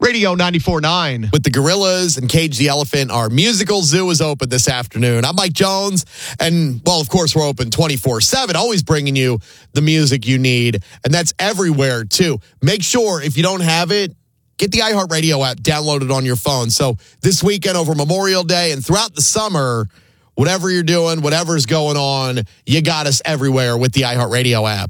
Radio 94.9. With the Gorillas and Cage the Elephant, our musical zoo is open this afternoon. I'm Mike Jones, and, well, of course, we're open 24/7, always bringing you the music you need, and that's everywhere, too. Make sure, if you don't have it, get the iHeartRadio app downloaded on your phone. So this weekend over Memorial Day and throughout the summer, whatever you're doing, whatever's going on, you got us everywhere with the iHeartRadio app.